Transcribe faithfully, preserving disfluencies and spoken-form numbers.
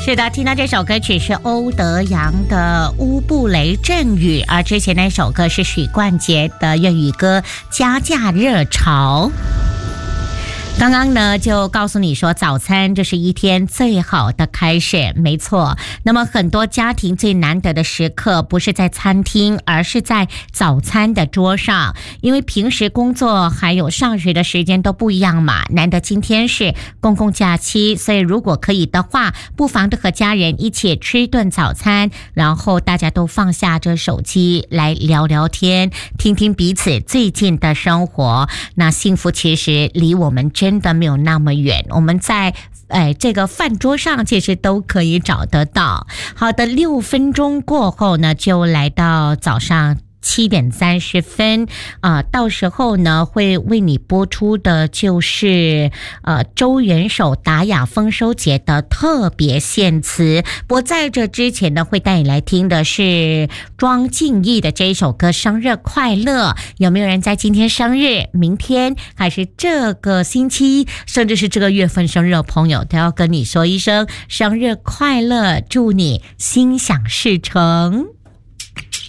是的，听到这首歌曲是欧德阳的《乌布雷阵雨》，而之前那首歌是许冠杰的粤语歌《加价热潮》。刚刚呢就告诉你说，早餐这是一天最好的开始，没错。那么很多家庭最难得的时刻不是在餐厅，而是在早餐的桌上，因为平时工作还有上学的时间都不一样嘛，难得今天是公共假期，所以如果可以的话，不妨的和家人一起吃一顿早餐，然后大家都放下这手机来聊聊天，听听彼此最近的生活。那幸福其实离我们真真的没有那么远，我们在哎这个饭桌上其实都可以找得到。好的，六分钟过后呢，就来到早上七点三十分啊、呃，到时候呢会为你播出的就是呃周元首达雅丰收节的特别献词。不过在这之前呢，会带你来听的是庄敬义的这一首歌《生日快乐》。有没有人在今天生日、明天还是这个星期，甚至是这个月份生日的朋友，都要跟你说一声生日快乐，祝你心想事成。